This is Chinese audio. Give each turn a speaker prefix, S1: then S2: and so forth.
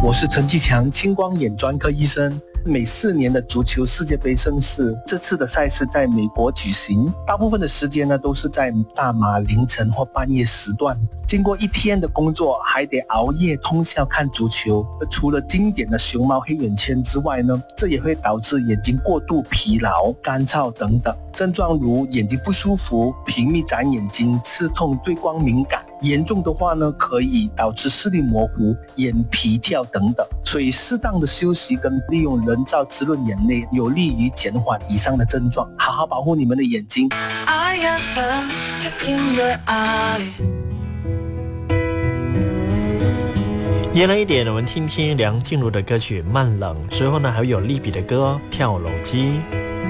S1: 我是陈继强，青光眼专科医生。每4年的足球世界杯盛事，这次的赛事在美国举行，大部分的时间呢都是在大马凌晨或半夜时段。经过1天的工作，还得熬夜通宵看足球。除了经典的熊猫黑眼圈之外呢，这也会导致眼睛过度疲劳、干燥等等症状，如眼睛不舒服、频密眨眼睛、刺痛、对光敏感。严重的话呢，可以导致视力模糊、眼皮跳等等。所以适当的休息跟利用人造滋润眼泪，有利于减缓以上的症状。好好保护你们的眼睛。
S2: 延了一点，我们听听梁静茹的歌曲《慢冷》，之后呢还有利比的歌《跳楼机》。